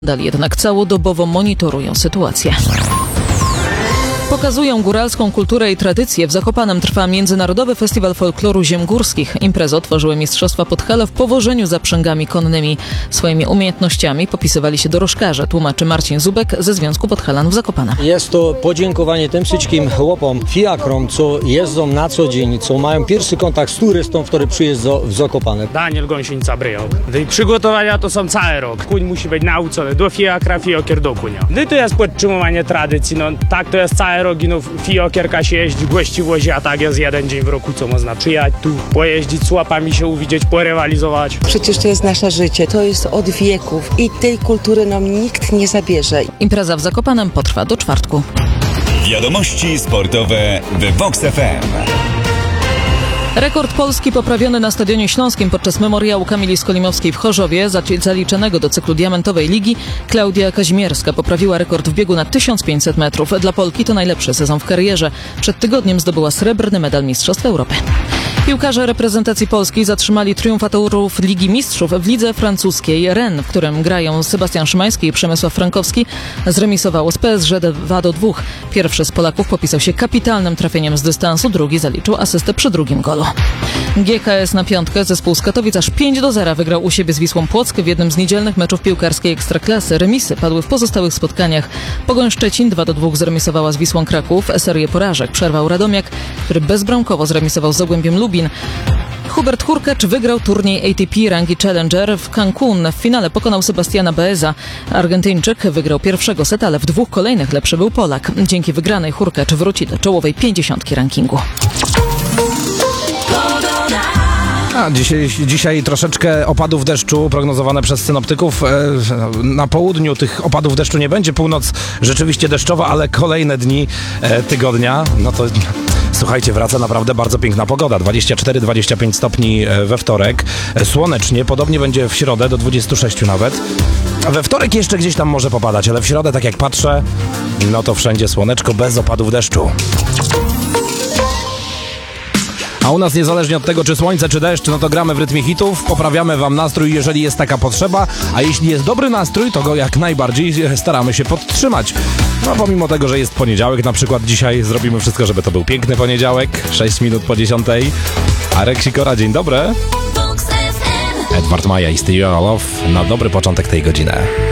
Nadal jednak całodobowo monitorują sytuację. Pokazują góralską kulturę i tradycję. W Zakopanem trwa Międzynarodowy Festiwal Folkloru Ziem Górskich. Imprezę otworzyły Mistrzostwa Podhala w powożeniu zaprzęgami konnymi. Swoimi umiejętnościami popisywali się dorożkarze, tłumaczy Marcin Zubek ze Związku Podhalanów Zakopane. Jest to podziękowanie tym wszystkim chłopom, fiakrom, co jeżdżą na co dzień, co mają pierwszy kontakt z turystą, który przyjeżdża w Zakopane. Daniel Gąsienica Bryjok. I przygotowania to są cały rok. Kuń musi być nauczony do fiakra, fiokier do kunia. I to jest podtrzymywanie tradycji. No tak to jest cały rok. No, fiokierka się jeździ właściwości, a tak jest jeden dzień w roku, co można przyjechać tu, pojeździć z łapami, się uwidzieć, porywalizować. Przecież to jest nasze życie, to jest od wieków i tej kultury nam nikt nie zabierze. Impreza w Zakopanem potrwa do czwartku. Wiadomości sportowe w Vox FM. Rekord Polski poprawiony na Stadionie Śląskim podczas memoriału Kamili Skolimowskiej w Chorzowie, zaliczonego do cyklu Diamentowej Ligi. Klaudia Kazimierska poprawiła rekord w biegu na 1500 metrów. Dla Polki to najlepszy sezon w karierze. Przed tygodniem zdobyła srebrny medal Mistrzostw Europy. Piłkarze reprezentacji Polski zatrzymali triumfatorów Ligi Mistrzów w lidze francuskiej. Rennes, w którym grają Sebastian Szymański i Przemysław Frankowski, zremisowało z PSG 2-2. Pierwszy z Polaków popisał się kapitalnym trafieniem z dystansu, drugi zaliczył asystę przy drugim golu. GKS na piątkę zespół z Katowic aż 5-0 wygrał u siebie z Wisłą Płock w jednym z niedzielnych meczów piłkarskiej Ekstraklasy. Remisy padły w pozostałych spotkaniach. Pogoń Szczecin 2-2 zremisowała z Wisłą Kraków. Serię porażek przerwał Radomiak, który bezbramkowo zremisował z Zagłębiem Lubin. Hubert Hurkacz wygrał turniej ATP rangi Challenger w Cancun. W finale pokonał Sebastiana Baeza. Argentyńczyk wygrał pierwszego seta, ale w dwóch kolejnych lepszy był Polak. Dzięki wygranej Hurkacz wróci do czołowej 50 rankingu. Dzisiaj troszeczkę opadów deszczu prognozowane przez synoptyków. Na południu tych opadów deszczu nie będzie. Północ rzeczywiście deszczowa, ale kolejne dni tygodnia, no to słuchajcie, wraca naprawdę bardzo piękna pogoda. 24-25 stopni we wtorek. Słonecznie, podobnie będzie w środę, do 26 nawet. A we wtorek jeszcze gdzieś tam może popadać, ale w środę, tak jak patrzę, no to wszędzie słoneczko bez opadów deszczu. A u nas niezależnie od tego, czy słońce, czy deszcz, no to gramy w rytmie hitów, poprawiamy wam nastrój, jeżeli jest taka potrzeba, a jeśli jest dobry nastrój, to go jak najbardziej staramy się podtrzymać. No pomimo tego, że jest poniedziałek, na przykład dzisiaj zrobimy wszystko, żeby to był piękny poniedziałek, 6 minut po 10. Arek Sikora, dzień dobry. Edward Maja i Stevie Love na dobry początek tej godziny.